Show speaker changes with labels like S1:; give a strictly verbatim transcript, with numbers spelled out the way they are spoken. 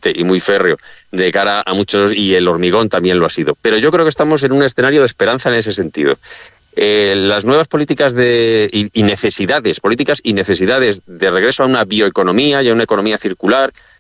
S1: fuerte y muy férreo de cara a muchos, y el hormigón también lo ha sido. Pero yo creo que estamos en un escenario de esperanza en ese sentido. Eh, las nuevas políticas de, y, y necesidades, políticas y necesidades de regreso a una bioeconomía y a una economía circular,